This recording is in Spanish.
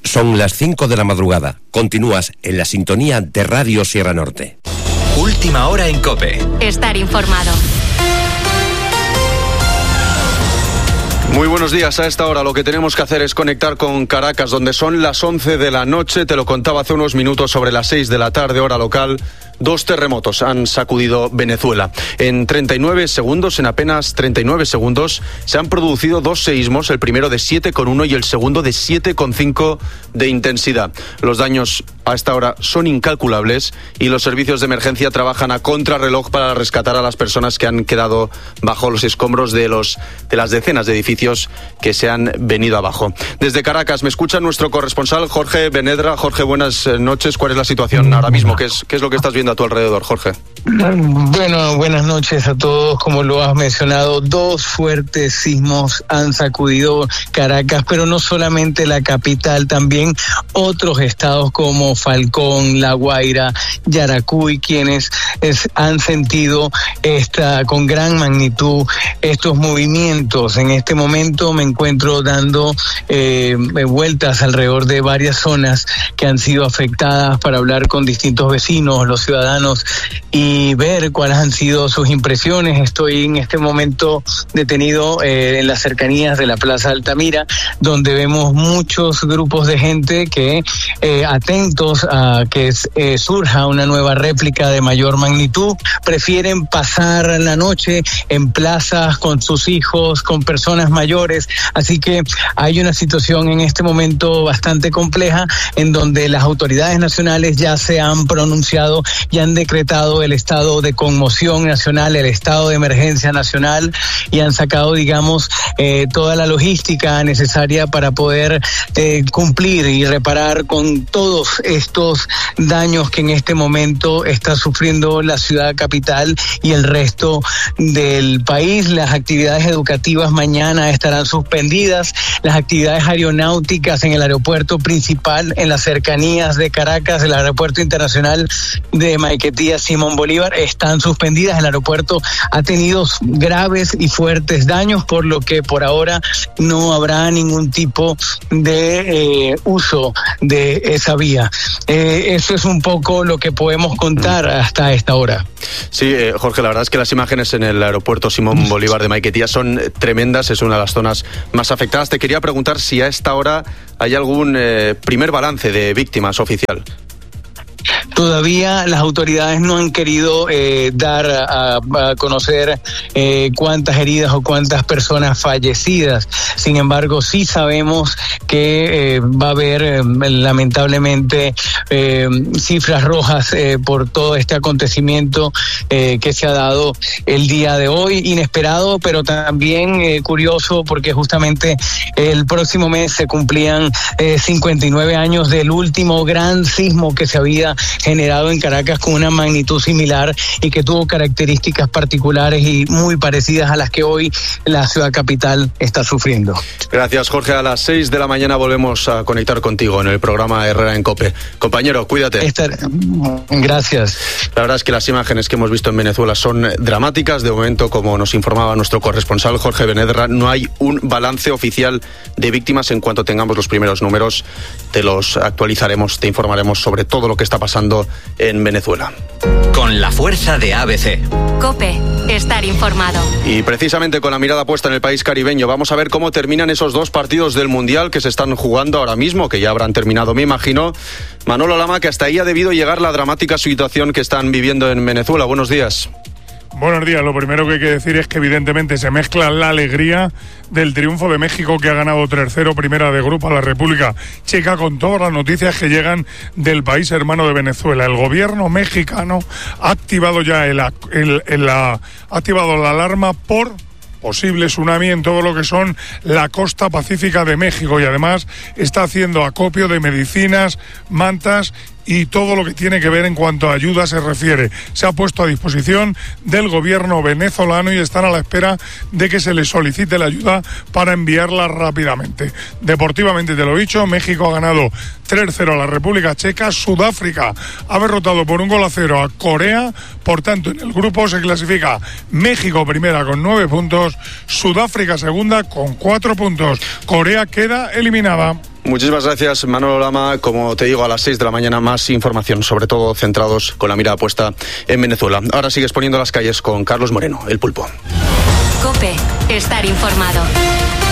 Son las 5 de la madrugada. Continúas en la sintonía de Radio Sierra Norte. Última hora en COPE. Estar informado. Muy buenos días. A esta hora lo que tenemos que hacer es conectar con Caracas, donde son las 11 de la noche. Te lo contaba hace unos minutos, sobre las 6 de la tarde, hora local. 2 terremotos han sacudido Venezuela. En 39 segundos, en apenas 39 segundos, se han producido 2 seísmos, el primero de 7,1 y el segundo de 7,5 de intensidad. Los daños a esta hora son incalculables y los servicios de emergencia trabajan a contrarreloj para rescatar a las personas que han quedado bajo los escombros de las decenas de edificios que se han venido abajo. Desde Caracas me escucha nuestro corresponsal Jorge Benedra. Jorge, buenas noches. ¿Cuál es la situación ahora mismo? ¿Qué es lo que estás viendo a tu alrededor, Jorge? Bueno, buenas noches a todos. Como lo has mencionado, 2 fuertes sismos han sacudido Caracas, pero no solamente la capital, también otros estados como Falcón, La Guaira, Yaracuy, quienes han sentido con gran magnitud estos movimientos. En este momento me encuentro dando vueltas alrededor de varias zonas que han sido afectadas para hablar con distintos vecinos, los ciudadanos, y ver cuáles han sido sus impresiones. Estoy en este momento detenido en las cercanías de la Plaza Altamira, donde vemos muchos grupos de gente que atentos a que surja una nueva réplica de mayor magnitud, prefieren pasar la noche en plazas con sus hijos, con personas mayores. Así que hay una situación en este momento bastante compleja, en donde las autoridades nacionales ya se han pronunciado y han decretado el estado de conmoción nacional, el estado de emergencia nacional, y han sacado, digamos, toda la logística necesaria para poder cumplir y reparar con todos estos daños que en este momento está sufriendo la ciudad capital y el resto del país. Las actividades educativas mañana estarán suspendidas, las actividades aeronáuticas en el aeropuerto principal, en las cercanías de Caracas, el aeropuerto internacional de Maiquetía Simón Bolívar, están suspendidas. El aeropuerto ha tenido graves y fuertes daños, por lo que por ahora no habrá ningún tipo de uso de esa vía. Eso es un poco lo que podemos contar hasta esta hora. Sí, Jorge, la verdad es que las imágenes en el aeropuerto Simón Bolívar de Maiquetía son tremendas, es una de las zonas más afectadas. Te quería preguntar si a esta hora hay algún primer balance de víctimas oficial. Todavía las autoridades no han querido dar a conocer cuántas heridas o cuántas personas fallecidas. Sin embargo, sí sabemos que va a haber lamentablemente cifras rojas por todo este acontecimiento que se ha dado el día de hoy. Inesperado, pero también curioso, porque justamente el próximo mes se cumplían 59 años del último gran sismo que se había generado en Caracas con una magnitud similar y que tuvo características particulares y muy parecidas a las que hoy la ciudad capital está sufriendo. Gracias, Jorge. A las 6 de la mañana volvemos a conectar contigo en el programa Herrera en COPE. Compañero, cuídate. Gracias. La verdad es que las imágenes que hemos visto en Venezuela son dramáticas. De momento, como nos informaba nuestro corresponsal Jorge Benedra, no hay un balance oficial de víctimas. En cuanto tengamos los primeros números, te los actualizaremos, te informaremos sobre todo lo que está pasando en Venezuela. Con la fuerza de ABC. COPE, estar informado. Y precisamente con la mirada puesta en el país caribeño, vamos a ver cómo terminan esos 2 partidos del Mundial que se están jugando ahora mismo, que ya habrán terminado, me imagino. Manolo Lama, que hasta ahí ha debido llegar la dramática situación que están viviendo en Venezuela. Buenos días. Buenos días. Lo primero que hay que decir es que evidentemente se mezcla la alegría del triunfo de México, que ha ganado 3-0, primera de grupo, a la República Checa, con todas las noticias que llegan del país hermano de Venezuela. El gobierno mexicano ha activado ya ha activado la alarma por posible tsunami en todo lo que son la costa pacífica de México, y además está haciendo acopio de medicinas, mantas y todo lo que tiene que ver en cuanto a ayuda se refiere. Se ha puesto a disposición del gobierno venezolano y están a la espera de que se les solicite la ayuda para enviarla rápidamente. Deportivamente, te lo he dicho, México ha ganado 3-0 a la República Checa. Sudáfrica ha derrotado por 1-0 a Corea. Por tanto, en el grupo se clasifica México primera con 9 puntos, Sudáfrica segunda con 4 puntos. Corea queda eliminada. Muchísimas gracias, Manolo Lama. Como te digo, a las 6 de la mañana más información, sobre todo centrados con la mirada puesta en Venezuela. Ahora sigues poniendo las calles con Carlos Moreno, el Pulpo. COPE, estar informado.